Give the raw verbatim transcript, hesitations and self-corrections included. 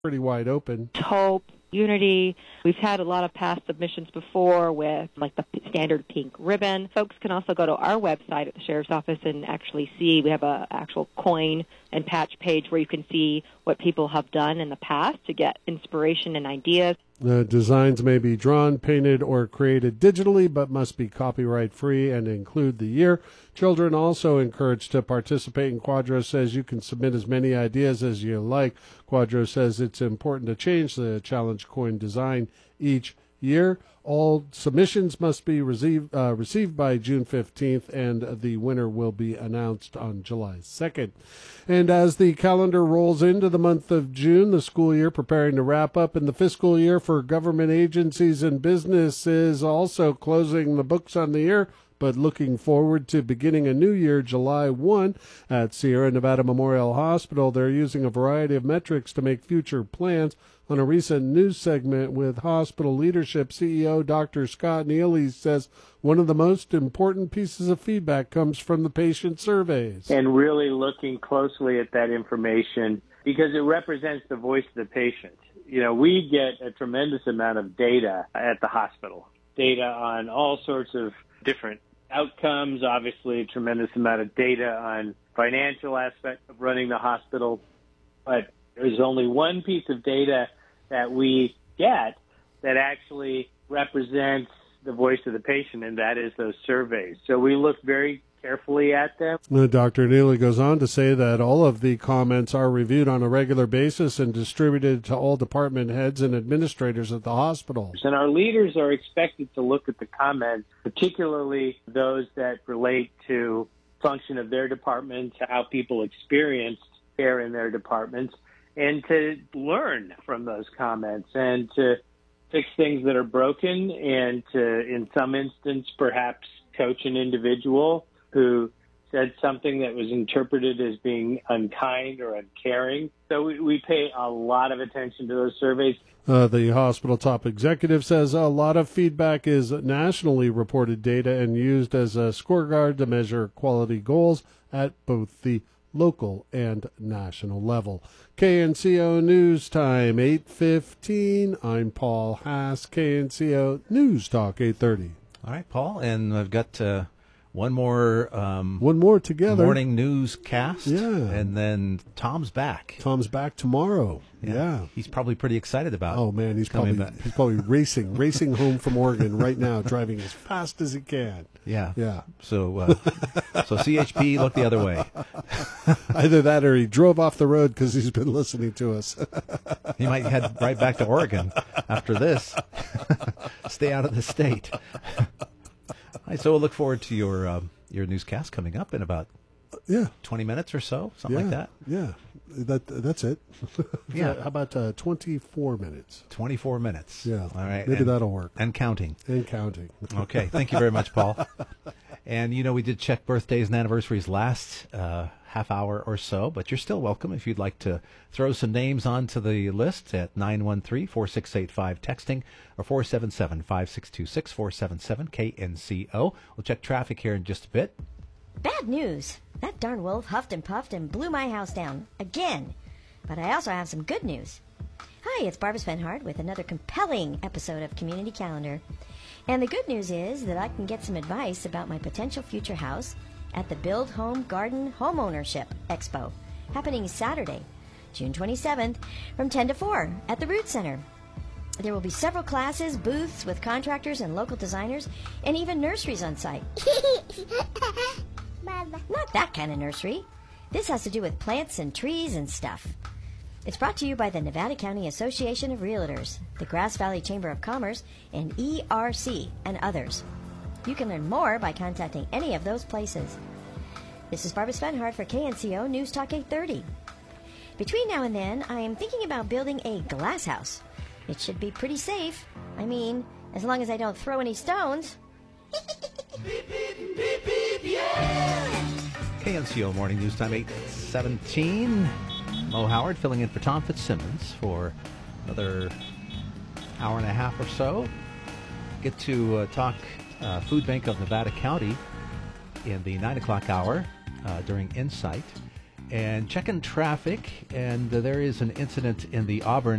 pretty wide open. Hope, Unity. We've had a lot of past submissions before with like the standard pink ribbon. Folks can also go to our website at the Sheriff's Office and actually see, we have an actual coin and patch page where you can see what people have done in the past to get inspiration and ideas. The designs may be drawn, painted, or created digitally, but must be copyright-free and include the year. Children also encouraged to participate, and Quadro says you can submit as many ideas as you like. Quadro says it's important to change the challenge coin design each year. All submissions must be received, uh, received by June fifteenth, and the winner will be announced on July second. And as the calendar rolls into the month of June, the school year preparing to wrap up, and the fiscal year for government agencies and businesses also closing the books on the year, but looking forward to beginning a new year July first at Sierra Nevada Memorial Hospital. They're using a variety of metrics to make future plans. On a recent news segment with hospital leadership, C E O Doctor Scott Neely says one of the most important pieces of feedback comes from the patient surveys. And really looking closely at that information because it represents the voice of the patient. You know, we get a tremendous amount of data at the hospital, data on all sorts of different outcomes, obviously a tremendous amount of data on financial aspects of running the hospital, but there's only one piece of data that we get that actually represents the voice of the patient, and that is those surveys. So we look very carefully at them. Doctor Neely goes on to say that all of the comments are reviewed on a regular basis and distributed to all department heads and administrators at the hospital. And our leaders are expected to look at the comments, particularly those that relate to function of their departments, how people experienced care in their departments, and to learn from those comments and to fix things that are broken and to, in some instance, perhaps coach an individual who said something that was interpreted as being unkind or uncaring. So we, we pay a lot of attention to those surveys. Uh, the hospital top executive says a lot of feedback is nationally reported data and used as a scorecard to measure quality goals at both the local and national level. K N C O News Time, eight fifteen. I'm Paul Haas, K N C O News Talk, eight thirty. All right, Paul, and I've got uh, one more um, one more together morning newscast. Yeah. And then Tom's back. Tom's back tomorrow. Yeah. yeah. He's probably pretty excited about it. Oh, man, he's probably back. he's probably racing, racing home from Oregon right now, driving as fast as he can. Yeah. Yeah. So, uh, so C H P, look the other way. Either that or he drove off the road because he's been listening to us. He might head right back to Oregon after this. Stay out of the state. All right, so we'll look forward to your um, your newscast coming up in about yeah twenty minutes or so, something yeah, like that. Yeah, that that's it. Yeah, how about uh, twenty-four minutes? twenty-four minutes. Yeah, all right, maybe and, that'll work. And counting. And counting. Okay, thank you very much, Paul. And you know, we did check birthdays and anniversaries last uh, half hour or so, but you're still welcome if you'd like to throw some names onto the list at nine one three, four six eight five texting or four seven seven, five six two six, four seven seven K N C O. We'll check traffic here in just a bit. Bad news. That darn wolf huffed and puffed and blew my house down again. But I also have some good news. Hi, it's Barbara Spenhard with another compelling episode of Community Calendar. And the good news is that I can get some advice about my potential future house at the Build Home Garden Homeownership Expo, happening Saturday, June twenty-seventh, from ten to four at the Root Center. There will be several classes, booths with contractors and local designers, and even nurseries on site. Not that kind of nursery. This has to do with plants and trees and stuff. It's brought to you by the Nevada County Association of Realtors, the Grass Valley Chamber of Commerce, and E R C, and others. You can learn more by contacting any of those places. This is Barbara Spenhard for K N C O News Talk eight thirty. Between now and then, I am thinking about building a glass house. It should be pretty safe. I mean, as long as I don't throw any stones. Beep, beep, beep, beep, yeah! K N C O Morning News Time, eight seventeen. Mo Howard filling in for Tom Fitzsimmons for another hour and a half or so. Get to uh, talk uh, Food Bank of Nevada County in the nine o'clock hour uh, during Insight. and checking traffic, and uh, there is an incident in the Auburn